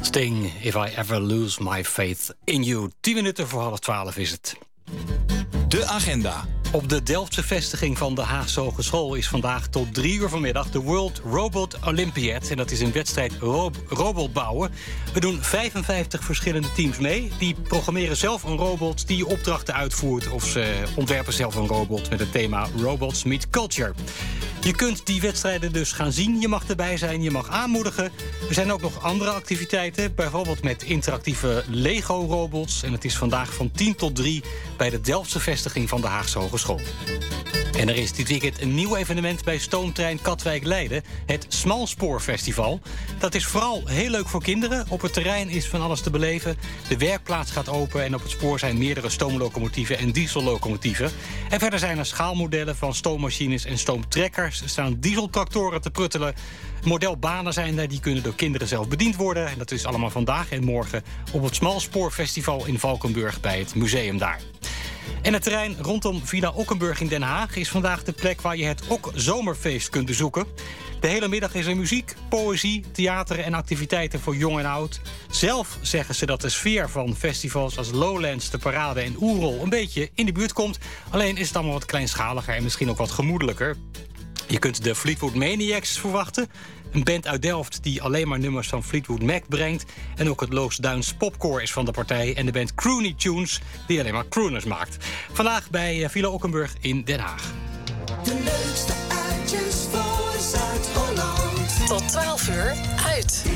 Sting, If I Ever Lose My Faith in You. 10 minuten voor 11:30 is het. De agenda. Op de Delftse vestiging van de Haagse Hogeschool is vandaag tot 3 uur vanmiddag de World Robot Olympiad. En dat is een wedstrijd robot bouwen. We doen 55 verschillende teams mee. Die programmeren zelf een robot die opdrachten uitvoert. Of ze ontwerpen zelf een robot met het thema Robots Meet Culture. Je kunt die wedstrijden dus gaan zien. Je mag erbij zijn, je mag aanmoedigen. Er zijn ook nog andere activiteiten. Bijvoorbeeld met interactieve Lego-robots. En het is vandaag van 10 tot 3 bij de Delftse vestiging van de Haagse Hogeschool. En er is dit weekend een nieuw evenement bij Stoomtrein Katwijk-Leiden. Het Smalspoorfestival. Dat is vooral heel leuk voor kinderen. Op het terrein is van alles te beleven. De werkplaats gaat open en op het spoor zijn meerdere stoomlocomotieven en diesellocomotieven. En verder zijn er schaalmodellen van stoommachines en stoomtrekkers. Er staan dieseltractoren te pruttelen. Modelbanen zijn er, die kunnen door kinderen zelf bediend worden. En dat is allemaal vandaag en morgen op het Smalspoorfestival in Valkenburg bij het museum daar. En het terrein rondom Villa Okkenburg in Den Haag is vandaag de plek waar je het Ok Zomerfeest kunt bezoeken. De hele middag is er muziek, poëzie, theater en activiteiten voor jong en oud. Zelf zeggen ze dat de sfeer van festivals als Lowlands, de Parade en Oerol een beetje in de buurt komt. Alleen is het allemaal wat kleinschaliger en misschien ook wat gemoedelijker. Je kunt de Fleetwood Maniacs verwachten. Een band uit Delft die alleen maar nummers van Fleetwood Mac brengt. En ook het Loosduins Popcore is van de partij. En de band Croony Tunes die alleen maar crooners maakt. Vandaag bij Villa Okkenburg in Den Haag. De leukste uitjes voor Zuid-Holland. Tot 12 uur uit.